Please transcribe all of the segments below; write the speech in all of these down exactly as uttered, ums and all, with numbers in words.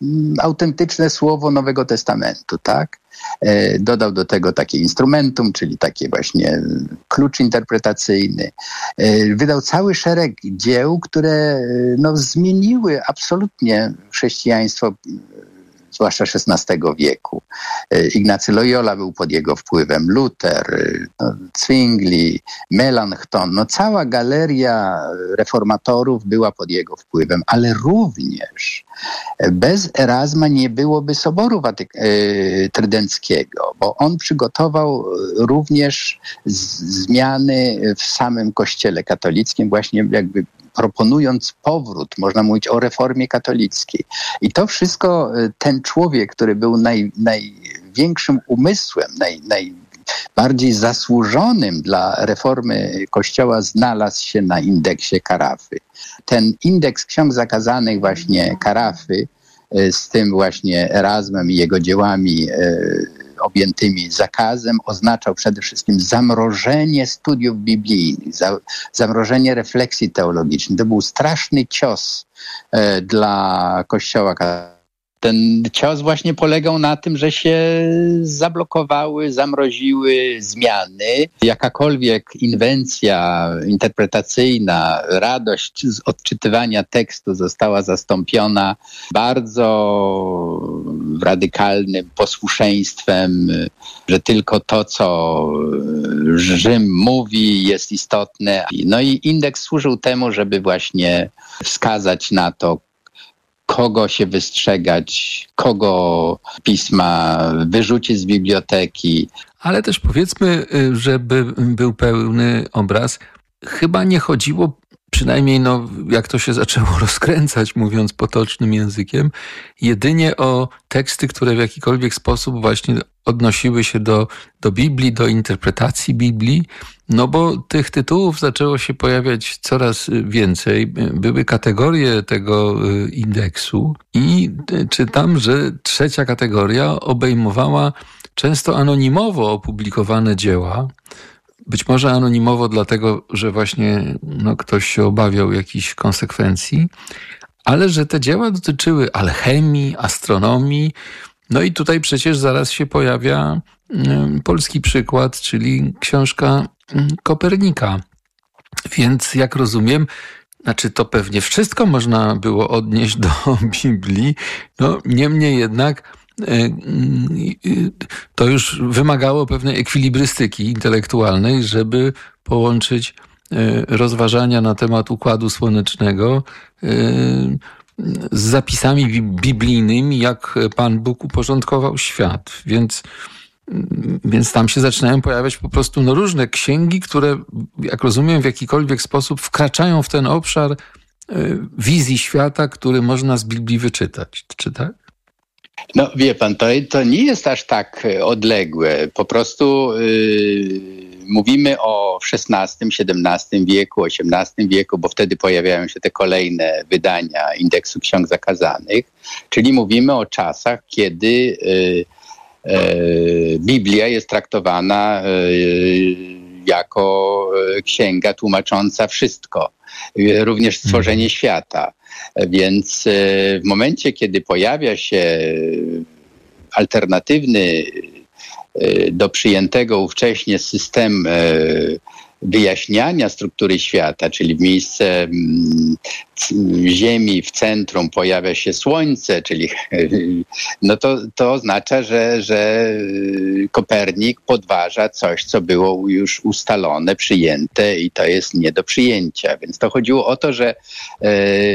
autentyczne słowo Nowego Testamentu, tak? Dodał do tego takie instrumentum, czyli taki właśnie klucz interpretacyjny. Wydał cały szereg dzieł, które no, zmieniły absolutnie chrześcijaństwo, zwłaszcza szesnastego wieku. Ignacy Loyola był pod jego wpływem, Luther, no, Zwingli, Melanchthon, no cała galeria reformatorów była pod jego wpływem, ale również bez Erazma nie byłoby Soboru Watyk- Trydenckiego, bo on przygotował również z- zmiany w samym Kościele katolickim, właśnie jakby proponując powrót, można mówić o reformie katolickiej. I to wszystko ten człowiek, który był naj, największym umysłem, naj, najbardziej zasłużonym dla reformy Kościoła, znalazł się na indeksie Karafy. Ten indeks ksiąg zakazanych właśnie Karafy z tym właśnie Erazmem i jego dziełami objętymi zakazem oznaczał przede wszystkim zamrożenie studiów biblijnych, za, zamrożenie refleksji teologicznej. To był straszny cios e, dla Kościoła katolickiego. Ten cios właśnie polegał na tym, że się zablokowały, zamroziły zmiany. Jakakolwiek inwencja interpretacyjna, radość z odczytywania tekstu została zastąpiona bardzo radykalnym posłuszeństwem, że tylko to, co Rzym mówi, jest istotne. No i indeks służył temu, żeby właśnie wskazać na to, kogo się wystrzegać, kogo pisma wyrzucić z biblioteki. Ale też powiedzmy, żeby był pełny obraz, chyba nie chodziło, przynajmniej no, jak to się zaczęło rozkręcać, mówiąc potocznym językiem, jedynie o teksty, które w jakikolwiek sposób właśnie odnosiły się do, do Biblii, do interpretacji Biblii, no bo tych tytułów zaczęło się pojawiać coraz więcej. Były kategorie tego indeksu i czytam, że trzecia kategoria obejmowała często anonimowo opublikowane dzieła. Być może anonimowo dlatego, że właśnie no, ktoś się obawiał jakichś konsekwencji, ale że te dzieła dotyczyły alchemii, astronomii. No i tutaj przecież zaraz się pojawia y, polski przykład, czyli książka y, Kopernika. Więc jak rozumiem, znaczy to pewnie wszystko można było odnieść do Biblii, no niemniej jednak to już wymagało pewnej ekwilibrystyki intelektualnej, żeby połączyć rozważania na temat Układu Słonecznego z zapisami biblijnymi, jak Pan Bóg uporządkował świat. Więc, więc tam się zaczynają pojawiać po prostu no, różne księgi, które, jak rozumiem, w jakikolwiek sposób wkraczają w ten obszar wizji świata, który można z Biblii wyczytać. Czy tak? No wie pan, to, to nie jest aż tak odległe. Po prostu yy, mówimy o szesnastym, siedemnastym wieku, osiemnastym wieku, bo wtedy pojawiają się te kolejne wydania indeksu ksiąg zakazanych. Czyli mówimy o czasach, kiedy yy, yy, Biblia jest traktowana yy, jako księga tłumacząca wszystko, yy, również stworzenie świata. Więc w momencie, kiedy pojawia się alternatywny do przyjętego ówcześnie system wyjaśniania struktury świata, czyli w miejsce Ziemi w centrum pojawia się Słońce, czyli no to, to oznacza, że, że Kopernik podważa coś, co było już ustalone, przyjęte i to jest nie do przyjęcia. Więc to chodziło o to, że e,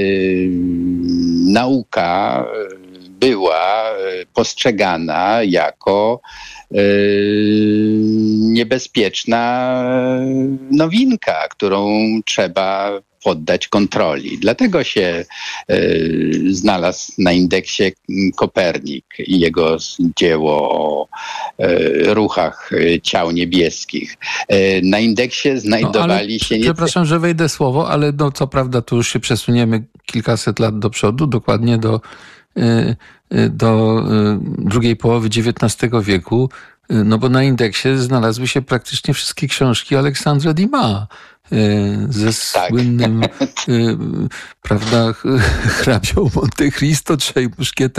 nauka była postrzegana jako niebezpieczna nowinka, którą trzeba poddać kontroli. Dlatego się y, znalazł na indeksie Kopernik i jego dzieło o y, ruchach y, ciał niebieskich. Y, na indeksie znajdowali no, się... Nie... Przepraszam, że wejdę słowo, ale no, co prawda tu już się przesuniemy kilkaset lat do przodu, dokładnie do do drugiej połowy dziewiętnastego wieku, no bo na indeksie znalazły się praktycznie wszystkie książki Aleksandra Dumas ze słynnym, tak. prawda, hrabią Monte Cristo, trzej muszkieterzy.